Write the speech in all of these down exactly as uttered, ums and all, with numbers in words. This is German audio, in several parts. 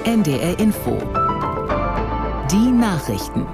N D R Info. Die Nachrichten.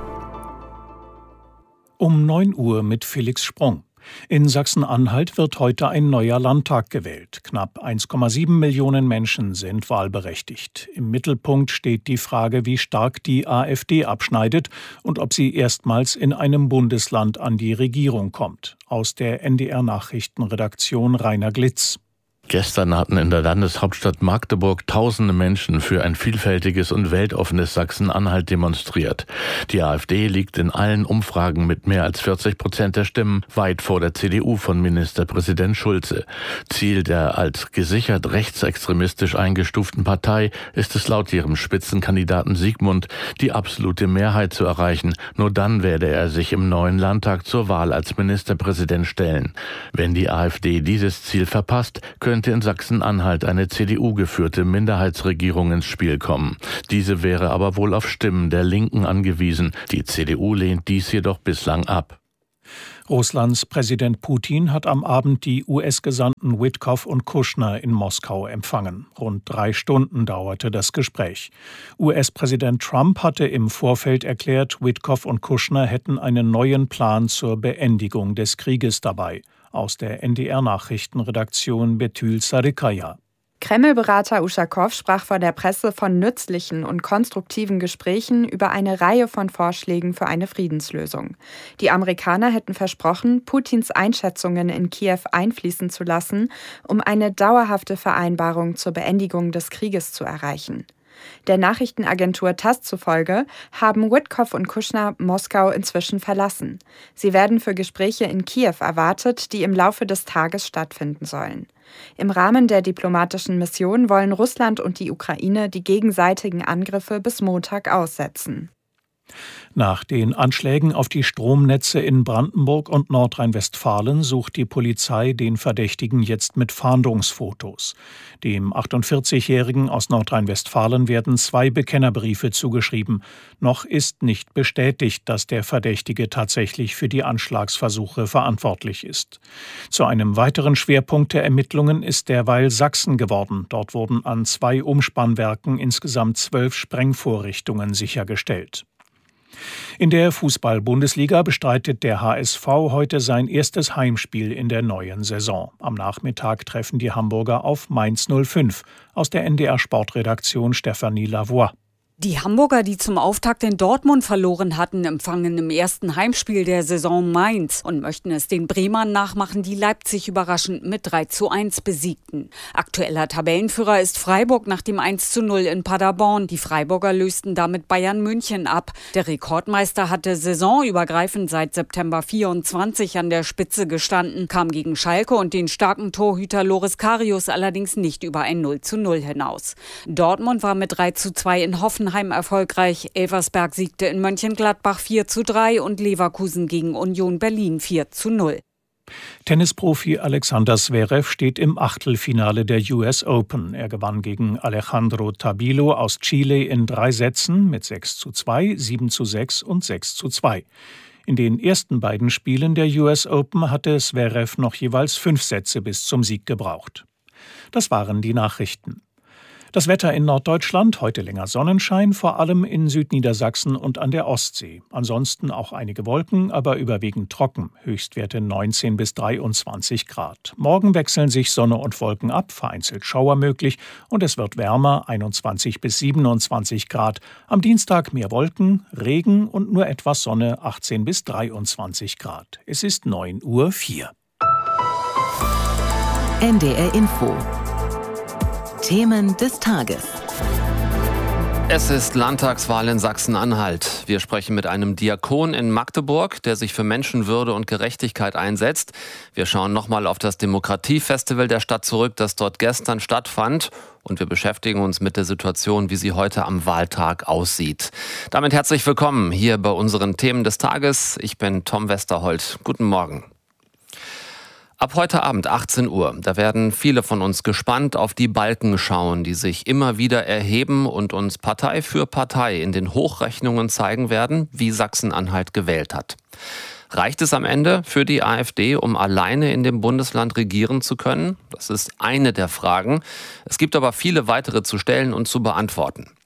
Um neun Uhr mit Felix Sprung. In Sachsen-Anhalt wird heute ein neuer Landtag gewählt. Knapp eins Komma sieben Millionen Menschen sind wahlberechtigt. Im Mittelpunkt steht die Frage, wie stark die AfD abschneidet und ob sie erstmals in einem Bundesland an die Regierung kommt. Aus der N D R-Nachrichtenredaktion Rainer Glitz. Gestern hatten in der Landeshauptstadt Magdeburg tausende Menschen für ein vielfältiges und weltoffenes Sachsen-Anhalt demonstriert. Die AfD liegt in allen Umfragen mit mehr als vierzig Prozent der Stimmen weit vor der C D U von Ministerpräsident Schulze. Ziel der als gesichert rechtsextremistisch eingestuften Partei ist es laut ihrem Spitzenkandidaten Siegmund, die absolute Mehrheit zu erreichen. Nur dann werde er sich im neuen Landtag zur Wahl als Ministerpräsident stellen. Wenn die AfD dieses Ziel verpasst, könnte in Sachsen-Anhalt eine C D U-geführte Minderheitsregierung ins Spiel kommen. Diese wäre aber wohl auf Stimmen der Linken angewiesen. Die C D U lehnt dies jedoch bislang ab. Russlands Präsident Putin hat am Abend die U S-Gesandten Witkoff und Kushner in Moskau empfangen. Rund drei Stunden dauerte das Gespräch. U S-Präsident Trump hatte im Vorfeld erklärt, Witkoff und Kushner hätten einen neuen Plan zur Beendigung des Krieges dabei. Aus der N D R-Nachrichtenredaktion Betül Sarikaya. Kreml-Berater Uschakow sprach vor der Presse von nützlichen und konstruktiven Gesprächen über eine Reihe von Vorschlägen für eine Friedenslösung. Die Amerikaner hätten versprochen, Putins Einschätzungen in Kiew einfließen zu lassen, um eine dauerhafte Vereinbarung zur Beendigung des Krieges zu erreichen. Der Nachrichtenagentur TASS zufolge haben Witkoff und Kushner Moskau inzwischen verlassen. Sie werden für Gespräche in Kiew erwartet, die im Laufe des Tages stattfinden sollen. Im Rahmen der diplomatischen Mission wollen Russland und die Ukraine die gegenseitigen Angriffe bis Montag aussetzen. Nach den Anschlägen auf die Stromnetze in Brandenburg und Nordrhein-Westfalen sucht die Polizei den Verdächtigen jetzt mit Fahndungsfotos. Dem achtundvierzigjährigen aus Nordrhein-Westfalen werden zwei Bekennerbriefe zugeschrieben. Noch ist nicht bestätigt, dass der Verdächtige tatsächlich für die Anschlagsversuche verantwortlich ist. Zu einem weiteren Schwerpunkt der Ermittlungen ist derweil Sachsen geworden. Dort wurden an zwei Umspannwerken insgesamt zwölf Sprengvorrichtungen sichergestellt. In der Fußball-Bundesliga bestreitet der H S V heute sein erstes Heimspiel in der neuen Saison. Am Nachmittag treffen die Hamburger auf Mainz null fünf. Aus der N D R-Sportredaktion Stefanie Lavoie. Die Hamburger, die zum Auftakt in Dortmund verloren hatten, empfangen im ersten Heimspiel der Saison Mainz und möchten es den Bremern nachmachen, die Leipzig überraschend mit drei zu eins besiegten. Aktueller Tabellenführer ist Freiburg nach dem eins zu null in Paderborn. Die Freiburger lösten damit Bayern München ab. Der Rekordmeister hatte saisonübergreifend seit September vierundzwanzig an der Spitze gestanden, kam gegen Schalke und den starken Torhüter Loris Karius allerdings nicht über ein null zu null hinaus. Dortmund war mit drei zu zwei in Hoffenheim erfolgreich. Elversberg siegte in Mönchengladbach vier zu drei und Leverkusen gegen Union Berlin vier zu null. Tennisprofi Alexander Zverev steht im Achtelfinale der U S Open. Er gewann gegen Alejandro Tabilo aus Chile in drei Sätzen mit sechs zu zwei, sieben zu sechs und sechs zu zwei. In den ersten beiden Spielen der U S Open hatte Zverev noch jeweils fünf Sätze bis zum Sieg gebraucht. Das waren die Nachrichten. Das Wetter in Norddeutschland, heute länger Sonnenschein, vor allem in Südniedersachsen und an der Ostsee. Ansonsten auch einige Wolken, aber überwiegend trocken. Höchstwerte neunzehn bis dreiundzwanzig Grad. Morgen wechseln sich Sonne und Wolken ab, vereinzelt Schauer möglich und es wird wärmer, einundzwanzig bis siebenundzwanzig Grad. Am Dienstag mehr Wolken, Regen und nur etwas Sonne, achtzehn bis dreiundzwanzig Grad. Es ist neun Uhr vier. N D R Info. Themen des Tages. Es ist Landtagswahl in Sachsen-Anhalt. Wir sprechen mit einem Diakon in Magdeburg, der sich für Menschenwürde und Gerechtigkeit einsetzt. Wir schauen nochmal auf das Demokratiefestival der Stadt zurück, das dort gestern stattfand. Und wir beschäftigen uns mit der Situation, wie sie heute am Wahltag aussieht. Damit herzlich willkommen hier bei unseren Themen des Tages. Ich bin Tom Westerholt. Guten Morgen. Ab heute Abend achtzehn Uhr, da werden viele von uns gespannt auf die Balken schauen, die sich immer wieder erheben und uns Partei für Partei in den Hochrechnungen zeigen werden, wie Sachsen-Anhalt gewählt hat. Reicht es am Ende für die AfD, um alleine in dem Bundesland regieren zu können? Das ist eine der Fragen. Es gibt aber viele weitere zu stellen und zu beantworten.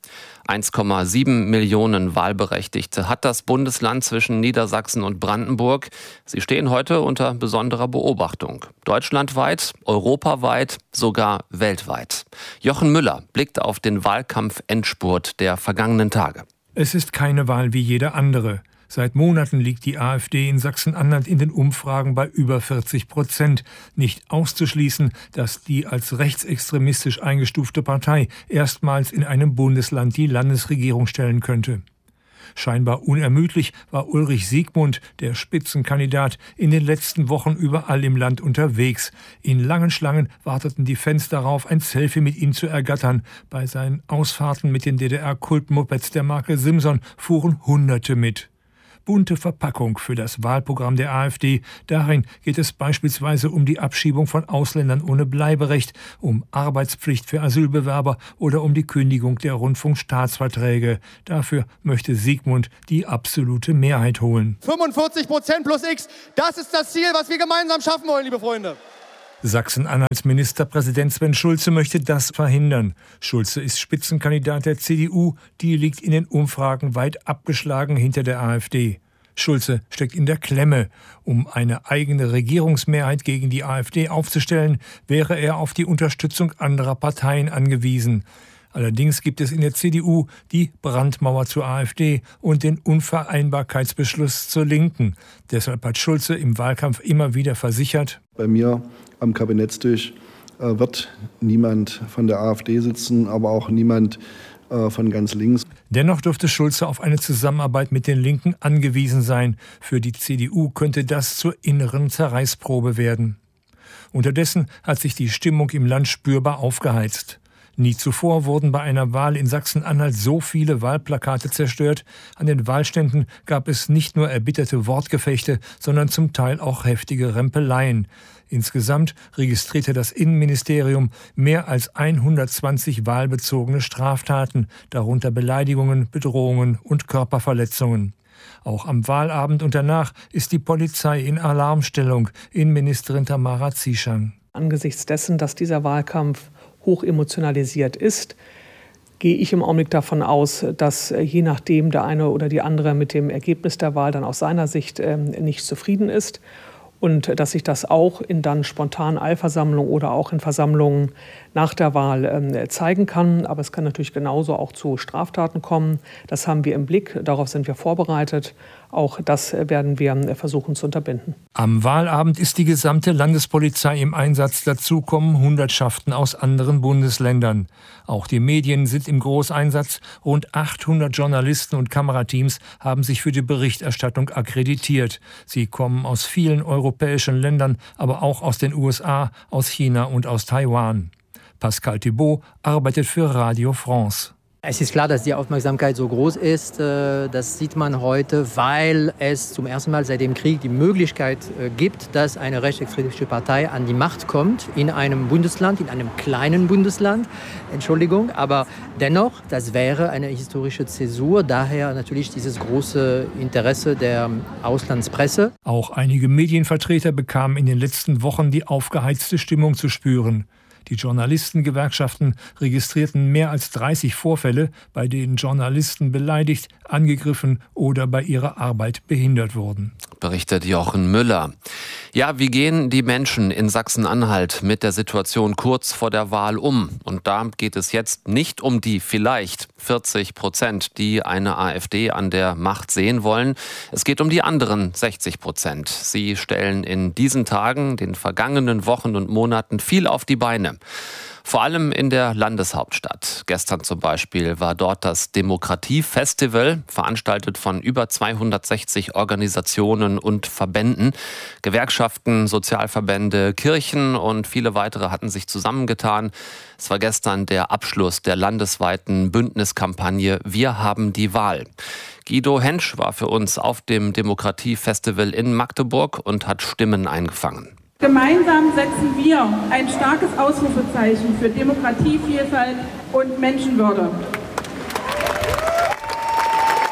eins Komma sieben Millionen Wahlberechtigte hat das Bundesland zwischen Niedersachsen und Brandenburg. Sie stehen heute unter besonderer Beobachtung. Deutschlandweit, europaweit, sogar weltweit. Jochen Müller blickt auf den Wahlkampf-Endspurt der vergangenen Tage. Es ist keine Wahl wie jede andere. Seit Monaten liegt die AfD in Sachsen-Anhalt in den Umfragen bei über vierzig Prozent. Nicht auszuschließen, dass die als rechtsextremistisch eingestufte Partei erstmals in einem Bundesland die Landesregierung stellen könnte. Scheinbar unermüdlich war Ulrich Siegmund, der Spitzenkandidat, in den letzten Wochen überall im Land unterwegs. In langen Schlangen warteten die Fans darauf, ein Selfie mit ihm zu ergattern. Bei seinen Ausfahrten mit den D D R-Kultmopeds der Marke Simson fuhren Hunderte mit. Bunte Verpackung für das Wahlprogramm der AfD. Darin geht es beispielsweise um die Abschiebung von Ausländern ohne Bleiberecht, um Arbeitspflicht für Asylbewerber oder um die Kündigung der Rundfunkstaatsverträge. Dafür möchte Siegmund die absolute Mehrheit holen. fünfundvierzig Prozent plus X, das ist das Ziel, was wir gemeinsam schaffen wollen, liebe Freunde. Sachsen-Anhalts Ministerpräsident Sven Schulze möchte das verhindern. Schulze ist Spitzenkandidat der C D U, die liegt in den Umfragen weit abgeschlagen hinter der AfD. Schulze steckt in der Klemme. Um eine eigene Regierungsmehrheit gegen die AfD aufzustellen, wäre er auf die Unterstützung anderer Parteien angewiesen. Allerdings gibt es in der C D U die Brandmauer zur AfD und den Unvereinbarkeitsbeschluss zur Linken. Deshalb hat Schulze im Wahlkampf immer wieder versichert: Bei mir am Kabinettstisch äh, wird niemand von der AfD sitzen, aber auch niemand äh, von ganz links. Dennoch dürfte Schulze auf eine Zusammenarbeit mit den Linken angewiesen sein. Für die C D U könnte das zur inneren Zerreißprobe werden. Unterdessen hat sich die Stimmung im Land spürbar aufgeheizt. Nie zuvor wurden bei einer Wahl in Sachsen-Anhalt so viele Wahlplakate zerstört. An den Wahlständen gab es nicht nur erbitterte Wortgefechte, sondern zum Teil auch heftige Rempeleien. Insgesamt registrierte das Innenministerium mehr als hundertzwanzig wahlbezogene Straftaten, darunter Beleidigungen, Bedrohungen und Körperverletzungen. Auch am Wahlabend und danach ist die Polizei in Alarmstellung. Innenministerin Tamara Zieschang. Angesichts dessen, dass dieser Wahlkampf hoch emotionalisiert ist, gehe ich im Augenblick davon aus, dass je nachdem der eine oder die andere mit dem Ergebnis der Wahl dann aus seiner Sicht äh, nicht zufrieden ist und dass sich das auch in dann spontanen Eilversammlungen oder auch in Versammlungen nach der Wahl äh, zeigen kann. Aber es kann natürlich genauso auch zu Straftaten kommen. Das haben wir im Blick, darauf sind wir vorbereitet. Auch das werden wir versuchen zu unterbinden. Am Wahlabend ist die gesamte Landespolizei im Einsatz. Dazu kommen Hundertschaften aus anderen Bundesländern. Auch die Medien sind im Großeinsatz. Rund achthundert Journalisten und Kamerateams haben sich für die Berichterstattung akkreditiert. Sie kommen aus vielen europäischen Ländern, aber auch aus den U S A, aus China und aus Taiwan. Pascal Thibault arbeitet für Radio France. Es ist klar, dass die Aufmerksamkeit so groß ist. Das sieht man heute, weil es zum ersten Mal seit dem Krieg die Möglichkeit gibt, dass eine rechtsextremistische Partei an die Macht kommt in einem Bundesland, in einem kleinen Bundesland. Entschuldigung, aber dennoch, das wäre eine historische Zäsur. Daher natürlich dieses große Interesse der Auslandspresse. Auch einige Medienvertreter bekamen in den letzten Wochen die aufgeheizte Stimmung zu spüren. Die Journalistengewerkschaften registrierten mehr als dreißig Vorfälle, bei denen Journalisten beleidigt, angegriffen oder bei ihrer Arbeit behindert wurden. Berichtet Jochen Müller. Ja, wie gehen die Menschen in Sachsen-Anhalt mit der Situation kurz vor der Wahl um? Und da geht es jetzt nicht um die vielleicht vierzig Prozent, die eine AfD an der Macht sehen wollen. Es geht um die anderen sechzig Prozent. Sie stellen in diesen Tagen, den vergangenen Wochen und Monaten viel auf die Beine. Vor allem in der Landeshauptstadt. Gestern zum Beispiel war dort das Demokratiefestival, veranstaltet von über zweihundertsechzig Organisationen und Verbänden. Gewerkschaften, Sozialverbände, Kirchen und viele weitere hatten sich zusammengetan. Es war gestern der Abschluss der landesweiten Bündniskampagne Wir haben die Wahl. Guido Hensch war für uns auf dem Demokratiefestival in Magdeburg und hat Stimmen eingefangen. Gemeinsam setzen wir ein starkes Ausrufezeichen für Demokratie, Vielfalt und Menschenwürde.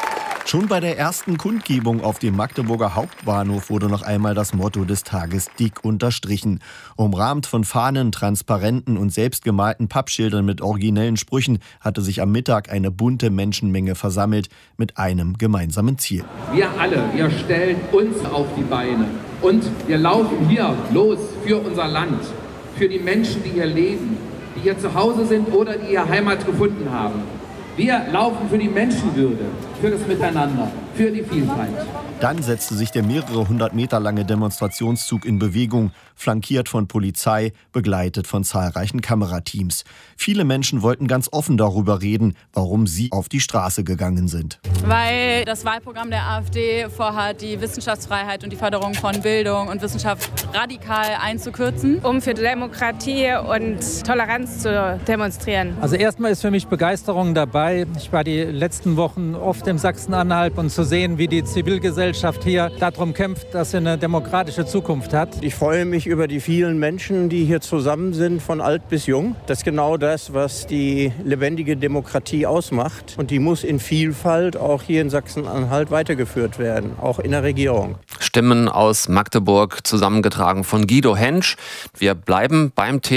Schon bei der ersten Kundgebung auf dem Magdeburger Hauptbahnhof wurde noch einmal das Motto des Tages dick unterstrichen. Umrahmt von Fahnen, Transparenten und selbstgemalten Pappschildern mit originellen Sprüchen hatte sich am Mittag eine bunte Menschenmenge versammelt mit einem gemeinsamen Ziel. Wir alle, wir stellen uns auf die Beine und wir laufen hier los für unser Land, für die Menschen, die hier leben, die hier zu Hause sind oder die hier Heimat gefunden haben. Wir laufen für die Menschenwürde, für das Miteinander, für die Vielfalt. Dann setzte sich der mehrere hundert Meter lange Demonstrationszug in Bewegung, flankiert von Polizei, begleitet von zahlreichen Kamerateams. Viele Menschen wollten ganz offen darüber reden, warum sie auf die Straße gegangen sind. Weil das Wahlprogramm der AfD vorhat, die Wissenschaftsfreiheit und die Förderung von Bildung und Wissenschaft radikal einzukürzen. Um für Demokratie und Toleranz zu demonstrieren. Also erstmal ist für mich Begeisterung dabei. Ich war die letzten Wochen oft im Sachsen-Anhalt und zu sehen, wie die Zivilgesellschaft hier darum kämpft, dass sie eine demokratische Zukunft hat. Ich freue mich über die vielen Menschen, die hier zusammen sind, von alt bis jung. Das ist genau das, was die lebendige Demokratie ausmacht. Und die muss in Vielfalt auch hier in Sachsen-Anhalt weitergeführt werden, auch in der Regierung. Stimmen aus Magdeburg, zusammengetragen von Guido Hentsch. Wir bleiben beim Thema